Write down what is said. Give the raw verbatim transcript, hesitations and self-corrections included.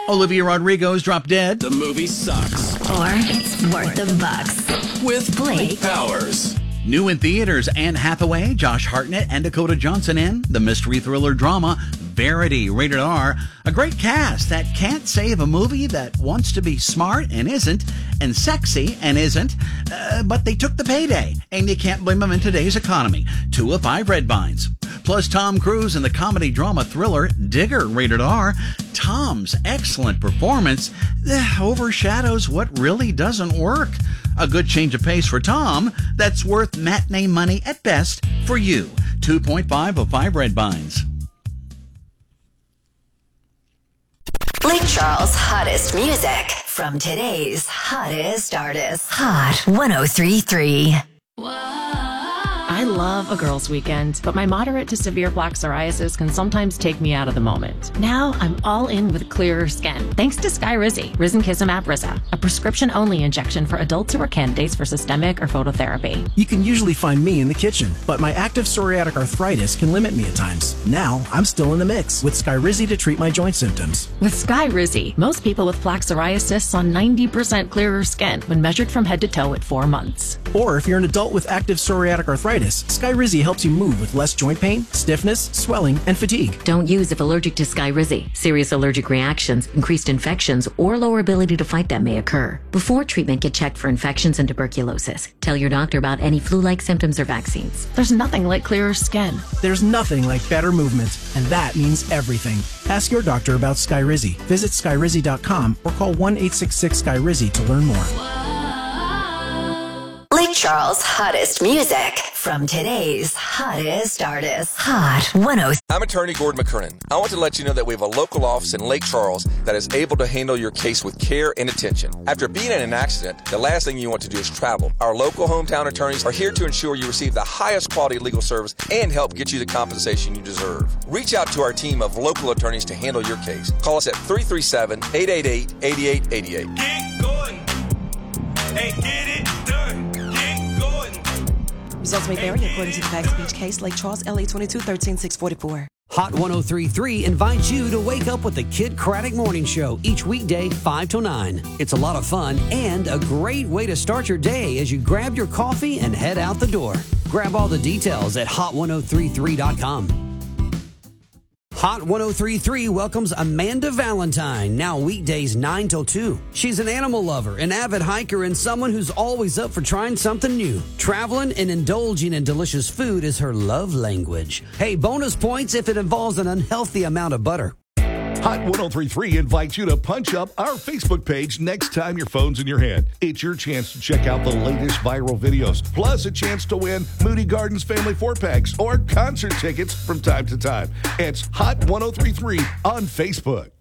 Olivia Rodrigo's Drop Dead. The movie sucks. Or it's worth the bucks. With Blake Powers. New in theaters, Anne Hathaway, Josh Hartnett, and Dakota Johnson in the mystery thriller drama Verity, rated R. A great cast that can't save a movie that wants to be smart and isn't, and sexy and isn't, uh, but they took the payday, and you can't blame them in today's economy. Two of five red vines. Plus Tom Cruise in the comedy drama thriller Digger, rated R. Tom's excellent performance uh, overshadows what really doesn't work. A good change of pace for Tom that's worth matinee money at best for you. two point five of five red vines. Lake Charles' hottest music from today's hottest artists. Hot one oh three point three. I love a girls' weekend, but my moderate to severe plaque psoriasis can sometimes take me out of the moment. Now I'm all in with clearer skin, thanks to Skyrizi, Risankizumab Riza, a prescription-only injection for adults who are candidates for systemic or phototherapy. You can usually find me in the kitchen, but my active psoriatic arthritis can limit me at times. Now I'm still in the mix with Skyrizi to treat my joint symptoms. With Skyrizi, most people with plaque psoriasis saw ninety percent clearer skin when measured from head to toe at four months. Or if you're an adult with active psoriatic arthritis, Skyrizi helps you move with less joint pain, stiffness, swelling, and fatigue. Don't use if allergic to Skyrizi. Serious allergic reactions, increased infections, or lower ability to fight them may occur. Before treatment, get checked for infections and tuberculosis. Tell your doctor about any flu-like symptoms or vaccines. There's nothing like clearer skin. There's nothing like better movement, and that means everything. Ask your doctor about Skyrizi. Visit Skyrizi dot com or call one eight six six Skyrizi to learn more. Lake Charles' hottest music from today's hottest artists. Hot one oh three. I'm attorney Gordon McKernan. I want to let you know that we have a local office in Lake Charles that is able to handle your case with care and attention. After being in an accident, the last thing you want to do is travel. Our local hometown attorneys are here to ensure you receive the highest quality legal service and help get you the compensation you deserve. Reach out to our team of local attorneys to handle your case. Call us at three three seven, eight eight eight, eight eight eight eight. Get going and get it done. Results may vary according to the facts of each case. Lake Charles, L A twenty-two thirteen six forty-four. Hot one oh three point three invites you to wake up with the Kid Craddock Morning Show each weekday, five till nine. It's a lot of fun and a great way to start your day as you grab your coffee and head out the door. Grab all the details at hot ten thirty-three dot com. Hot ten thirty-three welcomes Amanda Valentine, now weekdays nine till two. She's an animal lover, an avid hiker, and someone who's always up for trying something new. Traveling and indulging in delicious food is her love language. Hey, bonus points if it involves an unhealthy amount of butter. Hot ten thirty-three invites you to punch up our Facebook page next time your phone's in your hand. It's your chance to check out the latest viral videos, plus a chance to win Moody Gardens Family four-packs or concert tickets from time to time. It's Hot ten thirty-three on Facebook.